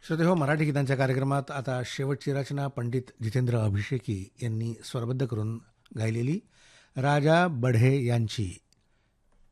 श्रोते हो, मराठी गीतांच्या कार्यक्रमात आता शेवटची रचना पंडित जितेंद्र अभिषेकी यांनी स्वरबद्ध करून गायलेली राजा बढे यांची